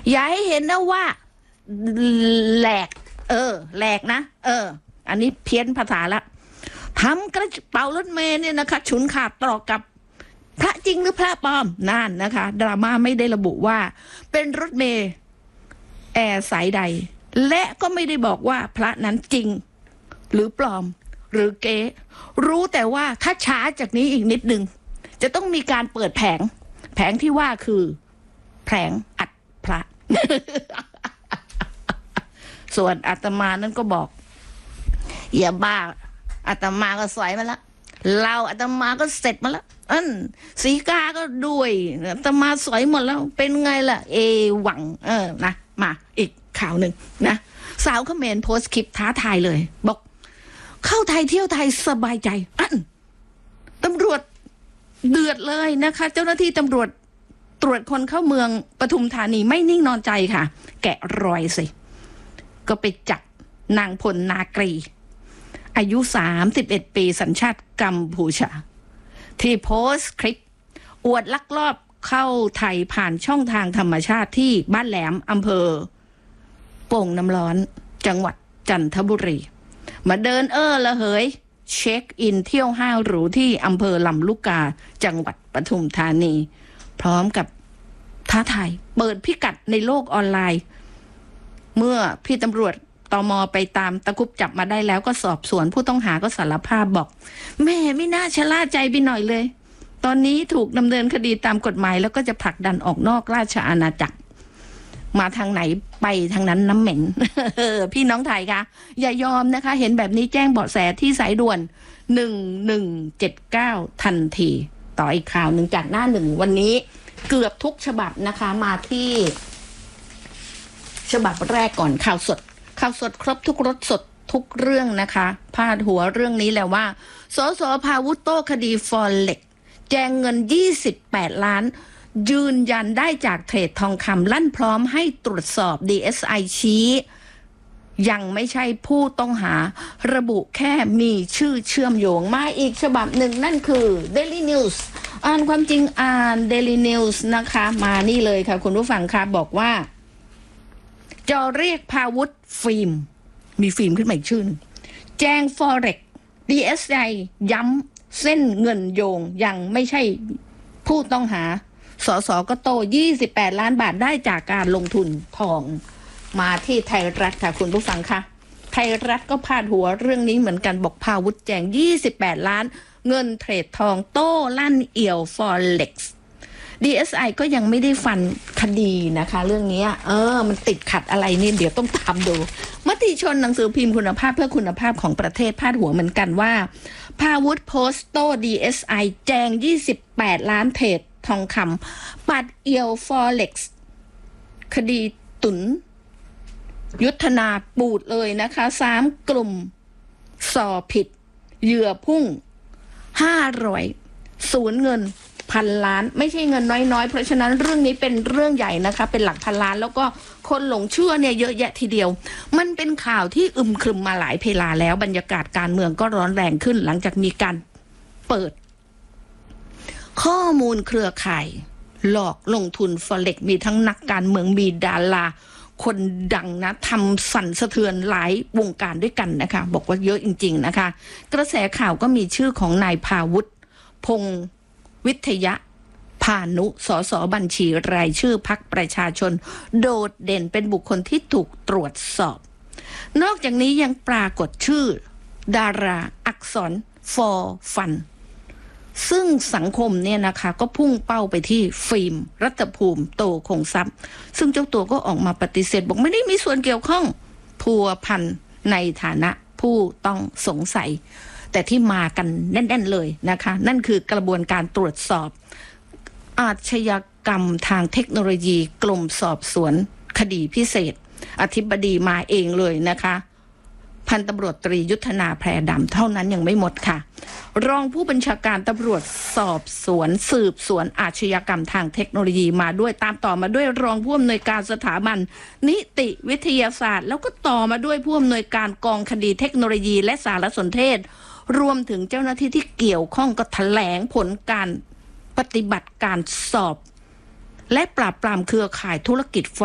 อย่าให้เห็นนะว่าแหลกแหลกนะอันนี้เพี้ยนภาษาละทำกระเป๋ารถเมล์เนี่ยนะคะฉุนขาดต่อกับพระจริงหรือพระปลอมนั่นนะคะดราม่าไม่ได้ระบุว่าเป็นรถเมล์แอร์สายใดและก็ไม่ได้บอกว่าพระนั้นจริงหรือปลอมหรือเก๊รู้แต่ว่าถ้าช้าจากนี้อีกนิดนึงจะต้องมีการเปิดแผงที่ว่าคือแผงอัดพระ ส่วนอาตมานั้นก็บอกอย่าบ้าอาตมาก็สวยมาแล้วเราอาตมาก็เสร็จมาแล้วสีกาก็ด้วยอาตมาสวยหมดแล้วเป็นไงล่ะหวังนะมาอีกข่าวหนึ่งนะสาวเขมรโพสต์คลิปท้าทายเลยบอกเข้าไทยเที่ยวไทยสบายใจตำรวจเดือดเลยนะคะเจ้าหน้าที่ตำรวจตรวจคนเข้าเมืองปทุมธานีไม่นิ่งนอนใจค่ะแกะรอยสิก็ไปจับนางพลนากรีอายุ31 ปีสัญชาติกัมพูชาที่โพสต์คลิปอวดลักลอบเข้าไทยผ่านช่องทางธรรมชาติที่บ้านแหลมอำเภอโป่งน้ำร้อนจังหวัดจันทบุรีมาเดินละเหยเช็คอินเที่ยวห้างหรูที่อำเภอลำลูกกาจังหวัดปทุมธานีพร้อมกับท้าทายเปิดพิกัดในโลกออนไลน์เมื่อพี่ตำรวจตม.ไปตามตะคุบจับมาได้แล้วก็สอบสวนผู้ต้องหาก็สารภาพบอกแม่ไม่น่าชะล่าใจไปหน่อยเลยตอนนี้ถูกดำเนินคดีตามกฎหมายแล้วก็จะผลักดันออกนอกราชอาณาจักรมาทางไหนไปทางนั้นน้ำเหม็น พี่น้องไทยคะอย่ายอมนะคะเห็นแบบนี้แจ้งเบาะแสที่สายด่วน1179ทันทีต่ออีกข่าวหนึ่งจากหน้าหนึ่งวันนี้เกือบทุกฉบับนะคะมาที่ฉบับแรกก่อนข่าวสดครบทุกรสสดทุกเรื่องนะคะพาดหัวเรื่องนี้แล้วว่าสส.พาวุฒิโต้คดีฟอเร็กซ์แจงเงิน28 ล้านยืนยันได้จากเทรดทองคำลั่นพร้อมให้ตรวจสอบ DSI ชี้ยังไม่ใช่ผู้ต้องหาระบุแค่มีชื่อเชื่อมโยงมาอีกฉบับหนึ่งนั่นคือ Daily News อ่านความจริงอ่าน Daily News นะคะมานี่เลยค่ะคุณผู้ฟังค่ะบอกว่าจะเรียกพาวุฒิฟิล์มมีฟิล์มขึ้นมาอีกชื่อนึงแจ้ง Forex DSI ย้ำเส้นเงินโยงยังไม่ใช่ผู้ต้องหาสสก็โต28 ล้านบาทได้จากการลงทุนทองมาที่ไทยรัฐค่ะคุณผู้ฟังค่ะไทยรัฐก็พาดหัวเรื่องนี้เหมือนกันบอกพาวุฒิแจง28 ล้านเงินเทรดทองโต้ลั่นเอี่ยว Forex DSI ก็ยังไม่ได้ฟันคดีนะคะเรื่องนี้มันติดขัดอะไรนี่เดี๋ยวต้องตามดูมติชนหนังสือพิมพ์คุณภาพเพื่อคุณภาพของประเทศพาดหัวเหมือนกันว่าพาวุฒิโพสต์โต้ DSI แจง28 ล้านเทรดทองคำปัดเอี่ยว Forex คดีตุนยุทธนาปูดเลยนะคะ3 กลุ่มสอบผิดเหยื่อพุ่ง500สูญเงิน1,000 ล้านไม่ใช่เงินน้อยๆเพราะฉะนั้นเรื่องนี้เป็นเรื่องใหญ่นะคะเป็นหลักพันล้านแล้วก็คนหลงเชื่อเนี่ยเยอะแยะทีเดียวมันเป็นข่าวที่อึมครึมมาหลายเวลาแล้วบรรยากาศการเมืองก็ร้อนแรงขึ้นหลังจากมีการเปิดข้อมูลเครือข่ายหลอกลงทุน Forex มีทั้งนักการเมืองมีดาราคนดังนะทำสั่นสะเทือนหลายวงการด้วยกันนะคะบอกว่าเยอะจริงๆนะคะกระแสข่าวก็มีชื่อของนายพาวุฒิพงษ์วิทยาพานุสสบัญชีรายชื่อพรรคประชาชนโดดเด่นเป็นบุคคลที่ถูกตรวจสอบนอกจากนี้ยังปรากฏชื่อดาราอักษรฟอฟันซึ่งสังคมเนี่ยนะคะก็พุ่งเป้าไปที่ฟิล์มรัตภูมิโตคงทรัพย์ซึ่งเจ้าตัวก็ออกมาปฏิเสธบอกไม่ได้มีส่วนเกี่ยวข้องพัวพันในฐานะผู้ต้องสงสัยแต่ที่มากันแน่นๆเลยนะคะนั่นคือกระบวนการตรวจสอบอาชญากรรมทางเทคโนโลยีกรมสอบสวนคดีพิเศษอธิบดีมาเองเลยนะคะพันตำรวจตรียุทธนาแพรดำเท่านั้นยังไม่หมดค่ะรองผู้บัญชาการตำรวจสอบสวนสืบสวนอาชญากรรมทางเทคโนโลยีมาด้วยตามต่อมาด้วยรองผู้อำนวยการสถาบันนิติวิทยาศาสตร์แล้วก็ต่อมาด้วยผู้อำนวยการกองคดีเทคโนโลยีและสารสนเทศรวมถึงเจ้าหน้าที่ที่เกี่ยวข้องก็แถลงผลการปฏิบัติการสอบและปราบปรามเครือข่ายธุรกิจ